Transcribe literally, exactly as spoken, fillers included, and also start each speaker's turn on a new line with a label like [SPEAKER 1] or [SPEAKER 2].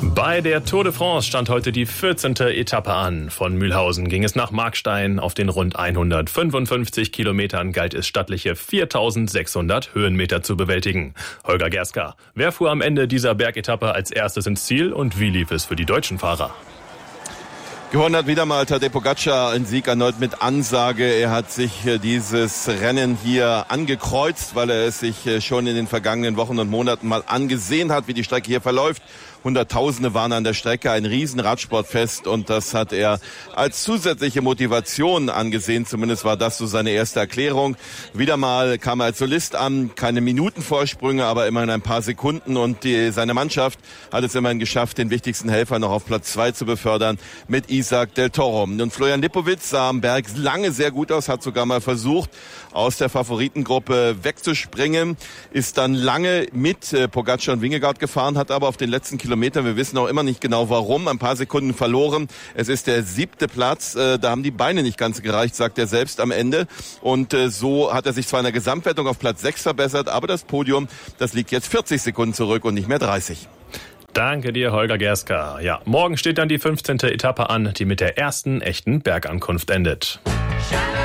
[SPEAKER 1] Bei der Tour de France stand heute die vierzehnte Etappe an. Von Mühlhausen ging es nach Markstein. Auf den rund hundertfünfundfünfzig Kilometern galt es stattliche viertausendsechshundert Höhenmeter zu bewältigen. Holger Gerska, wer fuhr am Ende dieser Bergetappe als erstes ins Ziel und wie lief es für die deutschen Fahrer?
[SPEAKER 2] Gewonnen hat wieder mal Tadej Pogačar, ein Sieg erneut mit Ansage. Er hat sich dieses Rennen hier angekreuzt, weil er es sich schon in den vergangenen Wochen und Monaten mal angesehen hat, wie die Strecke hier verläuft. Hunderttausende waren an der Strecke, ein riesen Radsportfest, und das hat er als zusätzliche Motivation angesehen. Zumindest war das so seine erste Erklärung. Wieder mal kam er als Solist an, keine Minutenvorsprünge, aber immerhin ein paar Sekunden, und die, seine Mannschaft hat es immerhin geschafft, den wichtigsten Helfer noch auf Platz zwei zu befördern mit Isaac del Toro. Und Florian Lipowitz sah am Berg lange sehr gut aus, hat sogar mal versucht, aus der Favoritengruppe wegzuspringen, ist dann lange mit äh, Pogačar und Vingegaard gefahren, hat aber auf den letzten Kilometern, wir wissen auch immer nicht genau warum, ein paar Sekunden verloren. Es ist der siebte Platz, äh, da haben die Beine nicht ganz gereicht, sagt er selbst am Ende. Und äh, so hat er sich zwar in der Gesamtwertung auf Platz sechs verbessert, aber das Podium, das liegt jetzt vierzig Sekunden zurück und nicht mehr dreißig.
[SPEAKER 1] Danke dir, Holger Gerska. Ja, morgen steht dann die fünfzehnte Etappe an, die mit der ersten echten Bergankunft endet.